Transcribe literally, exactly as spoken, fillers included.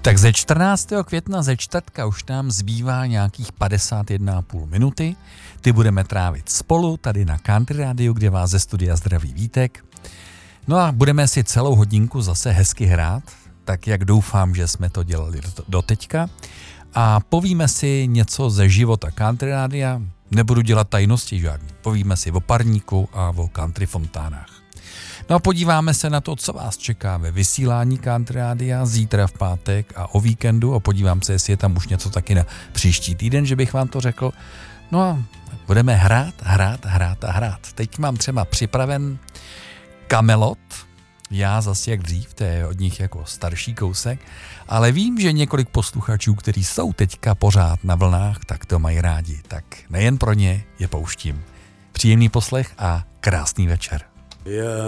Tak ze čtrnáctého května ze čtvrtka už nám zbývá nějakých padesát jedna a půl minuty. Ty budeme trávit spolu tady na Country Radio, kde vás ze studia zdraví Vítek. No a budeme si celou hodinku zase hezky hrát, tak jak doufám, že jsme to dělali do teďka. A povíme si něco ze života Country Radia. Nebudu dělat tajnosti žádný. Povíme si o parníku a o country fontánách. No a podíváme se na to, co vás čeká ve vysílání Country Radia zítra v pátek a o víkendu a podívám se, jestli je tam už něco taky na příští týden, že bych vám to řekl. No a budeme hrát, hrát, hrát a hrát. Teď mám třeba připraven Kamelot, já zase jak dřív, to je od nich jako starší kousek, ale vím, že několik posluchačů, kteří jsou teďka pořád na vlnách, tak to mají rádi. Tak nejen pro ně je pouštím. Příjemný poslech a krásný večer. Yeah.